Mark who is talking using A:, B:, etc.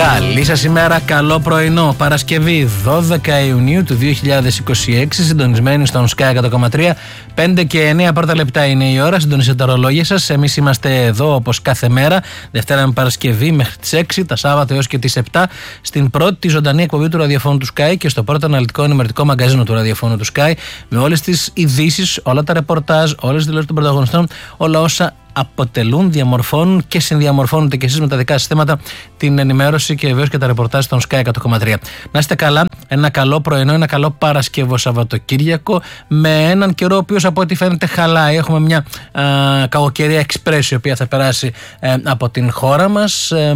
A: Καλή σας ημέρα, καλό πρωινό. Παρασκευή 12 Ιουνίου του 2026, συντονισμένοι στον Sky 100,3. 5 και 9 πρώτα λεπτά είναι η ώρα. Συντονίστε τα ρολόγια σας. Εμείς είμαστε εδώ όπως κάθε μέρα, Δευτέρα με Παρασκευή μέχρι τις 6, τα Σάββατα έως και τις 7, στην πρώτη ζωντανή εκπομπή του ραδιοφώνου του Sky και στο πρώτο αναλυτικό ενημερωτικό μαγκαζίνο του ραδιοφώνου του Sky, με όλες τις ειδήσεις, όλα τα ρεπορτάζ, όλες τις δηλώσεις των πρωταγωνιστών, όλα όσα αποτελούν, διαμορφώνουν και συνδιαμορφώνονται και εσείς με τα δικά σας θέματα την ενημέρωση και βεβαίως και τα ρεπορτάζ των Sky 100,3. Να είστε καλά, ένα καλό πρωινό, ένα καλό Παρασκευό Σαββατοκύριακο, με έναν καιρό ο οποίος από ό,τι φαίνεται χαλάει. Έχουμε μια κακοκαιρία εξπρέσιο η οποία θα περάσει από την χώρα μας,